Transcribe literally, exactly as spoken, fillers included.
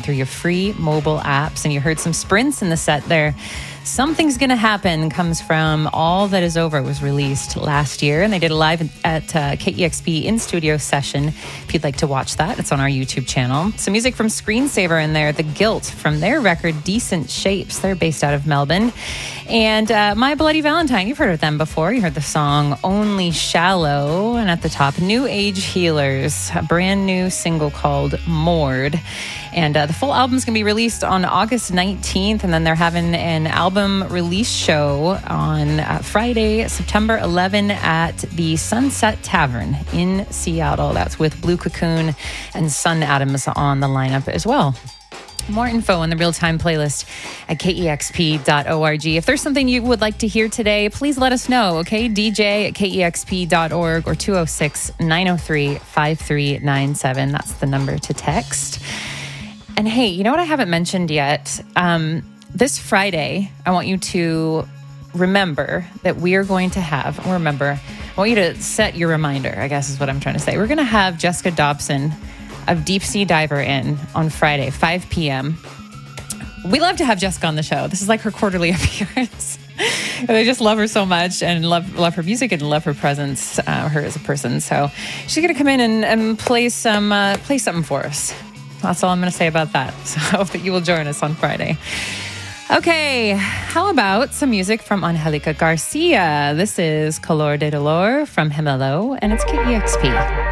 through your free mobile apps. And you heard some sprints in the set there. Something's Gonna Happen comes from All That Is Over. It was released last year, and they did a live at uh, K E X P in-studio session. If you'd like to watch that, it's on our YouTube channel. Some music from Screensaver in there, The Guilt, from their record Decent Shapes. They're based out of Melbourne. And uh, My Bloody Valentine, you've heard of them before. You heard the song Only Shallow. And at the top, New Age Healers, a brand new single called Moored. And uh, the full album's going to be released on August nineteenth, and then they're having an album release show on uh, Friday, September eleventh at the Sunset Tavern in Seattle. That's with Blue Cocoon and Sun Adams on the lineup as well. More info on the real-time playlist at K E X P dot org. If there's something you would like to hear today, please let us know, okay? D J at K E X P dot org or two oh six, nine oh three, five three nine seven. That's the number to text. And hey, you know what I haven't mentioned yet? Um, this Friday, I want you to remember that we are going to have, remember, I want you to set your reminder, I guess is what I'm trying to say. We're going to have Jessica Dobson of Deep Sea Diver in on Friday, five p.m. We love to have Jessica on the show. This is like her quarterly appearance. I just love her so much and love love her music and love her presence, uh, her as a person. So she's going to come in and, and play some uh, play something for us. That's all I'm going to say about that. So I hope that you will join us on Friday. Okay, how about some music from Angelica Garcia? This is Color de Dolor from Himelo, and it's K E X P.